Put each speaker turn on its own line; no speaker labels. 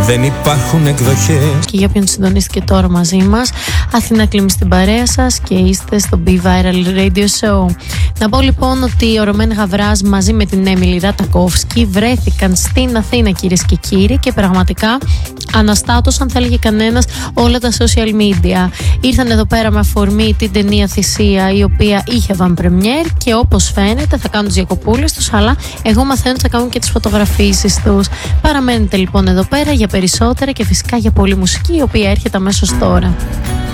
δεν υπάρχουν εκδοχές.
Και για όποιον συντονίστηκε τώρα μαζί μας, Αθήνα Κλίμη στην παρέα σας και είστε στο Be Viral Radio Show. Να πω λοιπόν ότι ο Ρωμέν Γαβράς μαζί με την Έμιλι Ρατακόφσκι βρέθηκαν στην Αθήνα, κυρίες και κύριοι, και πραγματικά αναστάτωσαν, θα έλεγε κανένας, όλα τα social media. Ήρθαν εδώ πέρα με αφορμή την ταινία Θυσία, η οποία είχε avant-première, και όπως φαίνεται θα κάνουν τις διακοπούλες τους, αλλά εγώ μαθαίνω ότι θα κάνουν και τις φωτογραφίσεις τους. Παραμένετε λοιπόν εδώ πέρα για περισσότερα και φυσικά για πολλή μουσική, η οποία έρχεται αμέσως τώρα.